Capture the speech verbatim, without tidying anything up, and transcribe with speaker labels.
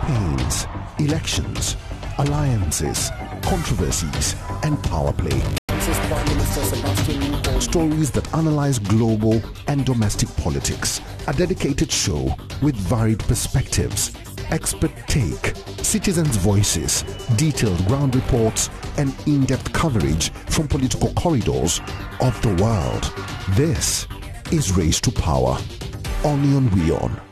Speaker 1: campaigns, elections, alliances, controversies, and power play. Stories that analyze global and domestic politics. A dedicated show with varied perspectives, expert take, citizens' voices, detailed ground reports, and in-depth coverage from political corridors of the world. This is Race to Power. Onion Rion.